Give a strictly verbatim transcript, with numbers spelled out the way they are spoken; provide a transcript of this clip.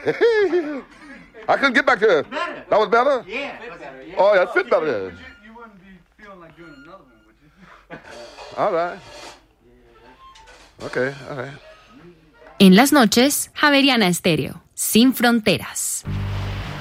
I couldn't get back there. Better. That was better? Yeah. Better, yeah. Oh, yeah, it fit better. Yeah. You, you wouldn't be feeling like doing another one, would you? All right. Okay, all right. En las noches, Javeriana Estéreo, sin fronteras.